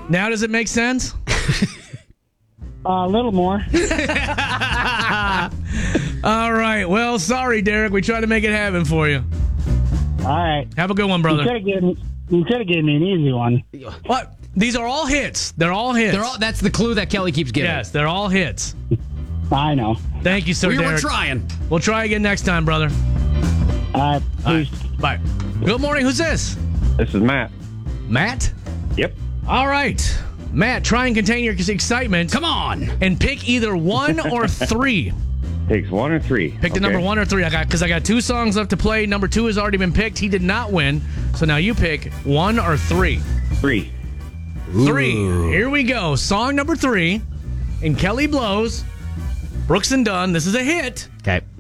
Now does it make sense? A little more. All right. Well, sorry, Derek. We tried to make it happen for you. All right. Have a good one, brother. You could have given me an easy one. What? These are all hits. They're all hits. That's the clue that Kelly keeps giving. Yes, they're all hits. I know. Thank you, sir, We were Derek. trying. We'll try again next time, brother. All right. Peace. Bye. Good morning. Who's this? This is Matt. Matt? Yep. All right. Matt, try and contain your excitement. Come on. And pick either 1 or 3. Takes 1 or 3. Pick the number 1 or 3. I got 2 songs left to play. Number 2 has already been picked. He did not win. So now you pick 1 or 3. 3. 3. Here we go. Song number 3. And Kelly blows. Brooks and Dunn. This is a hit. Okay.